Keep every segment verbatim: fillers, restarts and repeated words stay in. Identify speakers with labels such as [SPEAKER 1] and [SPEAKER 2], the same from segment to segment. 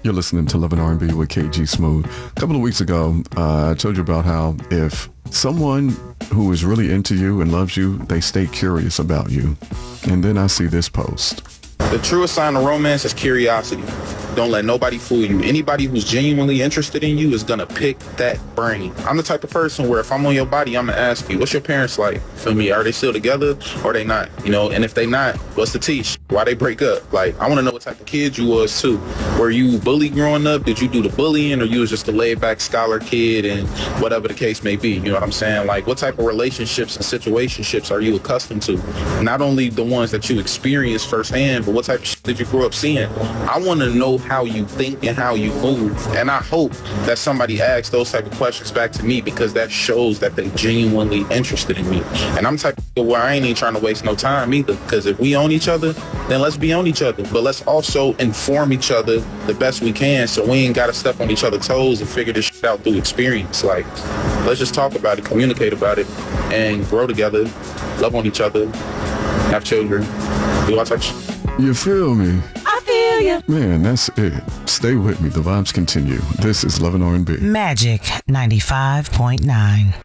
[SPEAKER 1] You're listening to Love and R and B with K G Smooth. A couple of weeks ago, uh, I told you about how if someone who is really into you and loves you, they stay curious about you. And then I see this post.
[SPEAKER 2] The truest sign of romance is curiosity. Don't let nobody fool you. Anybody who's genuinely interested in you is gonna pick that brain. I'm the type of person where if I'm on your body, I'm gonna ask you, what's your parents like? Feel me? Are they still together or are they not? You know, and if they not, what's the teach? Why they break up? Like, I wanna know what type of kid you was too. Were you bullied growing up? Did you do the bullying, or you was just a laid back scholar kid and whatever the case may be? You know what I'm saying? Like, what type of relationships and situationships are you accustomed to? Not only the ones that you experienced firsthand, but what type of shit did you grow up seeing? I wanna know how you think and how you move, and I hope that somebody asks those type of questions back to me, because that shows that they genuinely interested in me. And I'm the type of where I ain't even trying to waste no time either, because if we own each other, then let's be on each other, but let's also inform each other the best we can, so we ain't gotta step on each other's toes and figure this shit out through experience. Like, let's just talk about it, communicate about it, and grow together, love on each other, have children, do all types of shit.
[SPEAKER 1] You feel me?
[SPEAKER 3] I feel ya.
[SPEAKER 1] Man, that's it. Stay with me. The vibes continue. This is Love and R and B.
[SPEAKER 3] Magic ninety-five point nine.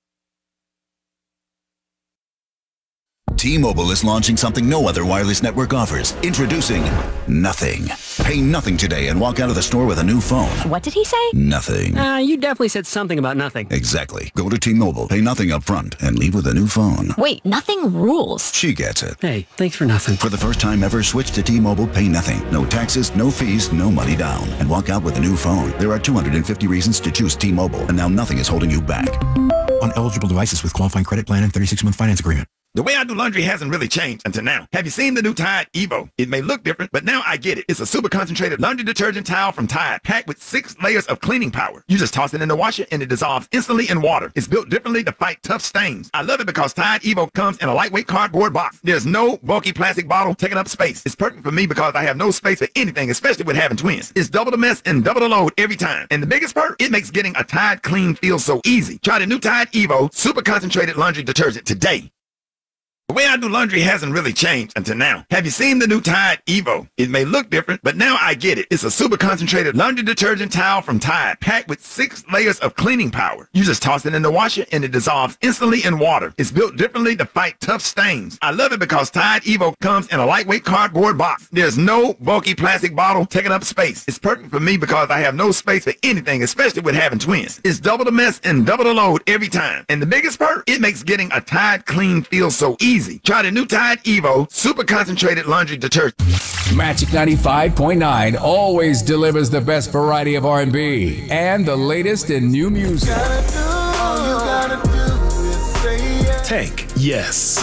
[SPEAKER 4] T-Mobile is launching something no other wireless network offers. Introducing Nothing. Pay nothing today and walk out of the store with a new phone.
[SPEAKER 5] What did he say?
[SPEAKER 4] Nothing.
[SPEAKER 6] Uh, you definitely said something about nothing.
[SPEAKER 4] Exactly. Go to T-Mobile, pay nothing up front, and leave with a new phone.
[SPEAKER 5] Wait, nothing rules.
[SPEAKER 4] She gets it.
[SPEAKER 6] Hey, thanks for nothing.
[SPEAKER 4] For the first time ever, switch to T-Mobile, pay nothing. No taxes, no fees, no money down. And walk out with a new phone. There are two hundred fifty reasons to choose T-Mobile, and now nothing is holding you back.
[SPEAKER 7] On eligible devices with qualifying credit plan and thirty-six month finance agreement.
[SPEAKER 8] The way I do laundry hasn't really changed until now. Have you seen the new Tide Evo? It may look different, but now I get it. It's a super concentrated laundry detergent towel from Tide, packed with six layers of cleaning power. You just toss it in the washer and it dissolves instantly in water. It's built differently to fight tough stains. I love it because Tide Evo comes in a lightweight cardboard box. There's no bulky plastic bottle taking up space. It's perfect for me because I have no space for anything, especially with having twins. It's double the mess and double the load every time. And the biggest part, it makes getting a Tide clean feel so easy. Try the new Tide Evo super concentrated laundry detergent today. The way I do laundry hasn't really changed until now. Have you seen the new Tide Evo? It may look different, but now I get it. It's a super concentrated laundry detergent towel from Tide, packed with six layers of cleaning power. You just toss it in the washer and it dissolves instantly in water. It's built differently to fight tough stains. I love it because Tide Evo comes in a lightweight cardboard box. There's no bulky plastic bottle taking up space. It's perfect for me because I have no space for anything, especially with having twins. It's double the mess and double the load every time. And the biggest part, it makes getting a Tide clean feel so easy. Try the new Tide Evo super concentrated laundry detergent.
[SPEAKER 9] Magic ninety-five point nine always delivers the best variety of R and B and the latest in new music.
[SPEAKER 10] Tank, yes.